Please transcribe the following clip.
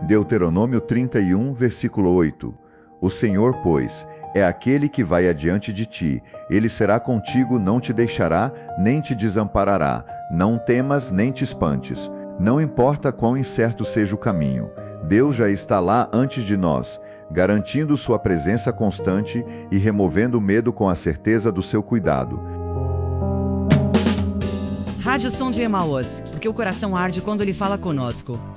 Deuteronômio 31, versículo 8. O Senhor, pois, é aquele que vai adiante de ti. Ele será contigo, não te deixará, nem te desamparará. Não temas, nem te espantes. Não importa quão incerto seja o caminho. Deus já está lá antes de nós, garantindo sua presença constante e removendo o medo com a certeza do seu cuidado. Rádio Som de Emaús, porque o coração arde quando ele fala conosco.